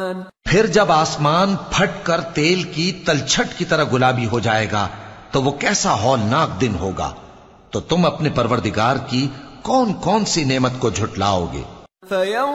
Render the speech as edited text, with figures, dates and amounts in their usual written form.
फिर जब आसमान फट कर तेल की तलछट की तरह गुलाबी हो जाएगा तो वो कैसा हौलनाक दिन होगा। तो तुम अपने परवरदिगार की कौन कौन सी नेमत को झुटलाओगे।